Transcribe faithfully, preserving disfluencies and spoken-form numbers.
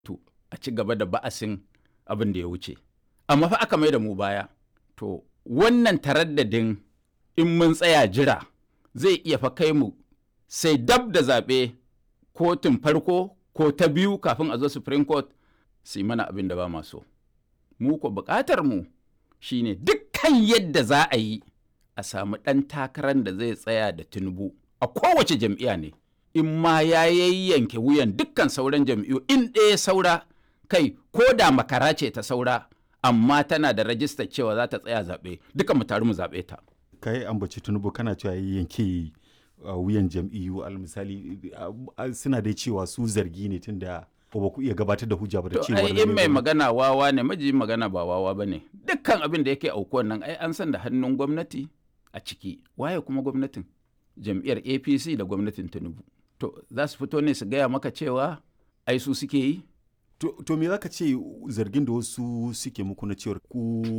to a ci gaba da ba'asin abin da ya wuce. Amma fa aka mai da mu baya. To wannan taraddadin in mun tsaya jira zai iya fa kai mu sai dab da zaɓe kotun farko ko ta biyu kafin a zo Supreme Court su yi mana abin da ba ma so. Mu ko buƙatar mu shine dukkan yadda za a yi a samu ɗan takarar da zai tsaya da Tinubu a kowace jam'iyya ne. In ma ya yayyanke wuyan dukkan sauran jam'iyyu in ɗaya saura kai ko da makara ce ta saura amma tana da rajistar cewa za ta tsaya zaɓe duka mu taru mu zaɓe ta. Kai ambaci Tinubu kana cewa yanke wuyan jam'iyyu al misali suna dai cewa su zargi ne tunda ba ku iya gabatar da hujja ba da cewa ai in mai magana wawa ne maji magana ba wawa bane dukkan abin da yake aukuwan nan ai an san da hannun gwamnati a ciki waye kuma gwamnatin jam'iyyar A P C da gwamnatin Tinubu to za su fito ne su gaya maka cewa ai su suke yi to, to me zaka ce zargin da wasu suke muku na cewar ku